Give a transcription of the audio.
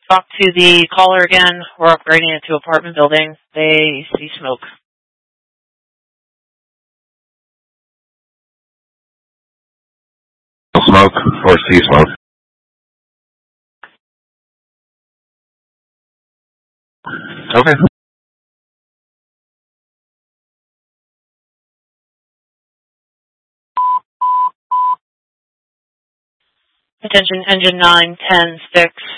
Talk to the caller again. We're upgrading it to apartment building. They see smoke. Smoke or see smoke. Okay. Attention, engine 9, 10, 6.